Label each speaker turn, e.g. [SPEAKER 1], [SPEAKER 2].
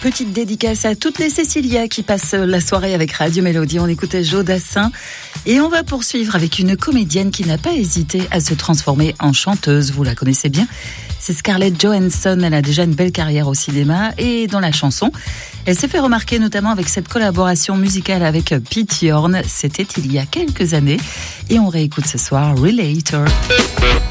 [SPEAKER 1] Petite dédicace à toutes les Cécilia qui passent la soirée avec Radio Mélodie. On écoutait Joe Dassin et on va poursuivre avec une comédienne qui n'a pas hésité à se transformer en chanteuse. Vous la connaissez bien, c'est Scarlett Johansson. Elle a déjà une belle carrière au cinéma et dans la chanson. Elle s'est fait remarquer notamment avec cette collaboration musicale avec Pete Yorn. C'était il y a quelques années et on réécoute ce soir Relator.